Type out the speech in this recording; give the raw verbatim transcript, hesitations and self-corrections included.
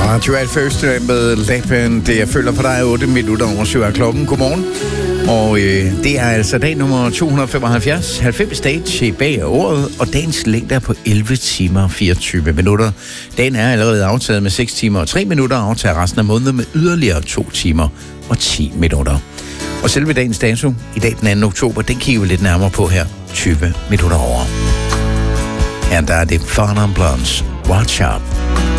Radio First med Lappen. Det jeg føler for dig er otte minutter over syv af klokken. Godmorgen. Og øh, det er altså dag nummer to hundrede femoghalvfjerds, halvfems dage bag året, og dagens længde er på elleve timer og fireogtyve minutter. Dagen er allerede aftaget med seks timer og tre minutter, og aftager resten af måneden med yderligere to timer og ti minutter. Og selve dagens dato, i dag den anden oktober, den kigger vi lidt nærmere på her, tyve minutter over. Her der er det Farnham Blondes, Watch Out.